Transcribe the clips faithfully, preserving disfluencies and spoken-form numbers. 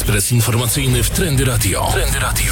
Ekspres informacyjny w Trendy Radio. Trendy Radio.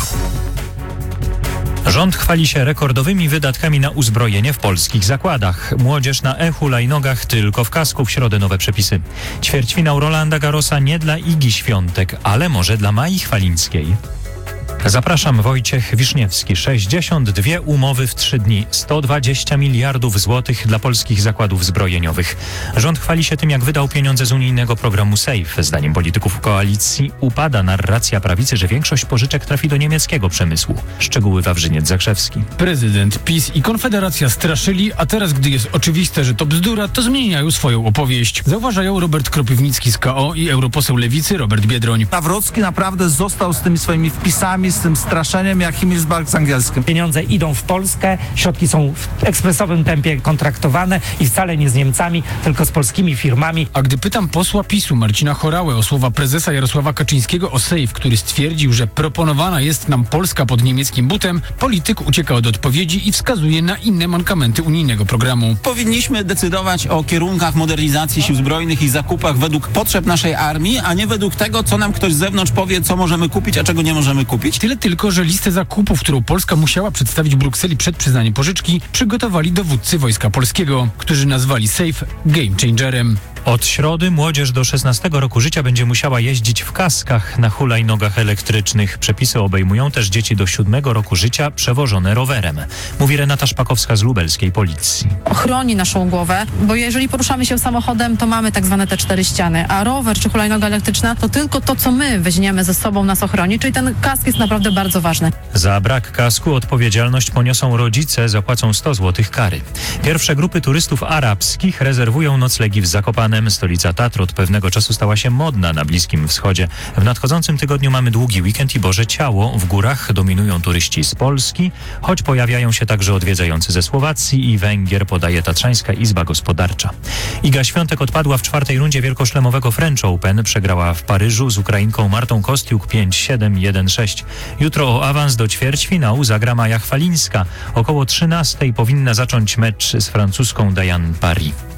Rząd chwali się rekordowymi wydatkami na uzbrojenie w polskich zakładach. Młodzież na e-hulajnogach tylko w kasku. W środę nowe przepisy. Ćwierćfinał Rolanda Garrosa nie dla Igi Świątek, ale może dla Mai Chwalińskiej. Zapraszam, Wojciech Wiszniewski. sześćdziesiąt dwie umowy w trzy dni. sto dwadzieścia miliardów złotych dla polskich zakładów zbrojeniowych. Rząd chwali się tym, jak wydał pieniądze z unijnego programu SAFE. Zdaniem polityków koalicji upada narracja prawicy, że większość pożyczek trafi do niemieckiego przemysłu. Szczegóły Wawrzyniec Zakrzewski. Prezydent, PiS i Konfederacja straszyli, a teraz, gdy jest oczywiste, że to bzdura, to zmieniają swoją opowieść. Zauważają Robert Kropiwnicki z K O i europoseł Lewicy Robert Biedroń. Nawrocki naprawdę został z tymi swoimi wpisami, z tym straszeniem jak Himmelsberg z angielskim. Pieniądze idą w Polskę, środki są w ekspresowym tempie kontraktowane i wcale nie z Niemcami, tylko z polskimi firmami. A gdy pytam posła PiSu Marcina Horałę o słowa prezesa Jarosława Kaczyńskiego o SAFE, który stwierdził, że proponowana jest nam Polska pod niemieckim butem, polityk ucieka od odpowiedzi i wskazuje na inne mankamenty unijnego programu. Powinniśmy decydować o kierunkach modernizacji sił zbrojnych i zakupach według potrzeb naszej armii, a nie według tego, co nam ktoś z zewnątrz powie, co możemy kupić, a czego nie możemy kupić. Tyle tylko, że listę zakupów, którą Polska musiała przedstawić Brukseli przed przyznaniem pożyczki, przygotowali dowódcy Wojska Polskiego, którzy nazwali SAFE game changerem. Od środy młodzież do szesnastego roku życia będzie musiała jeździć w kaskach na hulajnogach elektrycznych. Przepisy obejmują też dzieci do siódmego roku życia przewożone rowerem. Mówi Renata Szpakowska z lubelskiej policji. Ochroni naszą głowę, bo jeżeli poruszamy się samochodem, to mamy tak zwane te cztery ściany, a rower czy hulajnoga elektryczna to tylko to, co my weźmiemy ze sobą, nas ochroni, czyli ten kask jest naprawdę bardzo ważny. Za brak kasku odpowiedzialność poniosą rodzice, zapłacą sto złotych kary. Pierwsze grupy turystów arabskich rezerwują noclegi w Zakopanem. Stolica Tatr od pewnego czasu stała się modna na Bliskim Wschodzie. W nadchodzącym tygodniu mamy długi weekend i Boże Ciało. W górach dominują turyści z Polski, choć pojawiają się także odwiedzający ze Słowacji i Węgier, podaje Tatrzańska Izba Gospodarcza. Iga Świątek odpadła w czwartej rundzie wielkoszlemowego French Open. Przegrała w Paryżu z Ukrainką Martą Kostiuk pięć siedem jeden sześć. Jutro o awans do ćwierćfinału zagra Maja Chwalińska. Około trzynastej powinna zacząć mecz z francuską Diane Paris.